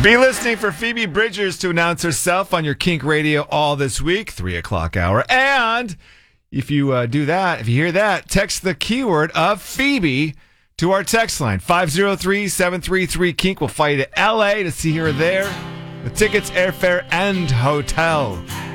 Be listening for Phoebe Bridgers to announce herself on your Kink Radio all this week, 3 o'clock hour. And if you do that, if you hear that, text the keyword of Phoebe to our text line, 503-733-KINK. We'll fly you to L.A. to see her there with tickets, airfare, and hotel.